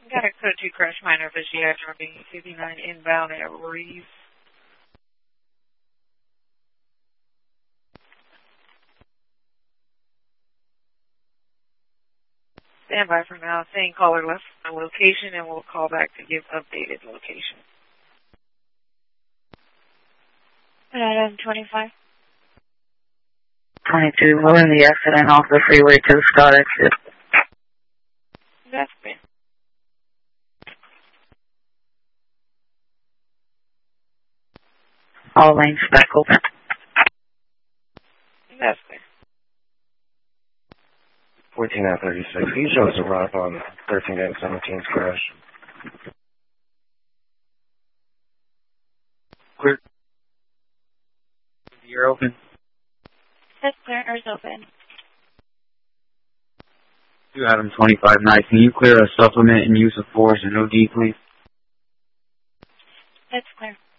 Got a code 2 crash minor for GI dropping 59 inbound at Reeve. Stand by for now. Saying caller left my location and we'll call back to give updated location. Item 25. 22, we're in the accident off the freeway to the Scott exit. That's good. All lanes back open. That's good. 14 out 36. He shows a arrive on 13 and 17's crash. Clear. You're open. That's clear. Air's open. 2 Adam 25 night. Can you clear a supplement and use of force and OD, please? That's clear.